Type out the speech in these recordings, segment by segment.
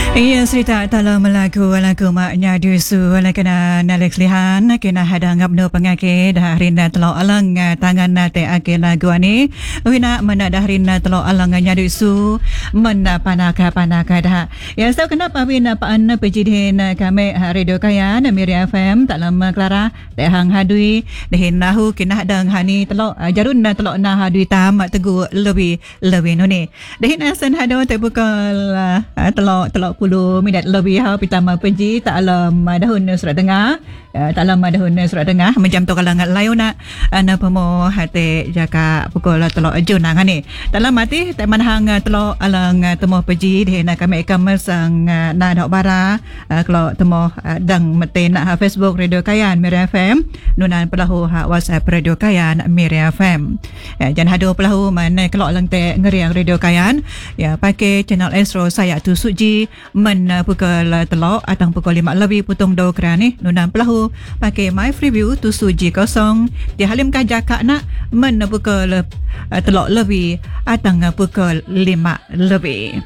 Ia cerita dalam lagu maknya dusu kena nalek lihan kena hadang ngapno pengake dah rinda telo alang tangan te ake lagu ani wina mana dah rinda telo alang nya dusu mana panaka dah ya so kenapa wina paan pejidin kami radio kayan Miri FM tak lama Clara te hang hadui dehin nahu kena hadang hani telo jarun telo na hadui tam tegu lebih nuni dehin asan hado te bukal telo minit lebih pitama penji tak alam dahun surat dengar tak lama dahun surat dengar macam tu kalau ngat layu nak ana pemo hati jaka pukul telo jun nang ni tak lama ti tak manhang telo alang temo penji di nak kami sang na dok bara kalau temo dang mete nak Facebook Radio Kayan Miri FM nunan pelahu WhatsApp Radio Kayan Miri FM jan hado pelahu mana kalau lang te ngeriang Radio Kayan ya pakai channel Astro saya tu suji men pukul telo atang pukul 5 lebih putung do kerani nunan pelahu pakai my freeview tu suji kosong di halim kajaka nak men pukul telo lebih atang pukul 5 lebih.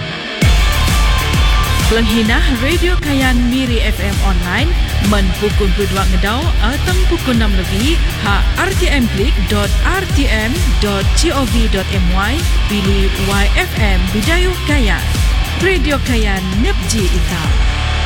Penghinah Radio Kayan Miri FM online men pukul 2 ngedau atang pukul 6 lebih rtm.rtm.gov.my pilih YFM Bidayuh Kayan Radio Kayan Nepji Ita.